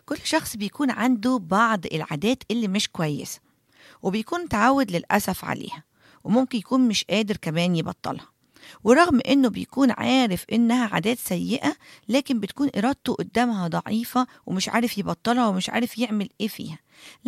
كل شخص بيكون عنده بعض العادات اللي مش كويسة، وبيكون متعود للأسف عليها، وممكن يكون مش قادر كمان يبطلها، ورغم إنه بيكون عارف إنها عادات سيئة، لكن بتكون إرادته قدامها ضعيفة ومش عارف يبطلها ومش عارف يعمل إيه فيها.